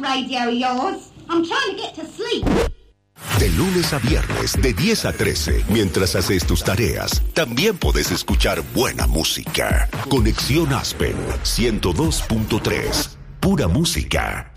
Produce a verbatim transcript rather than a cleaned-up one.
radio of yours. I'm trying to get to sleep. De lunes a viernes, de diez a trece, mientras haces tus tareas, también podés escuchar buena música. Conexión Aspen, ciento dos punto tres. Pura música.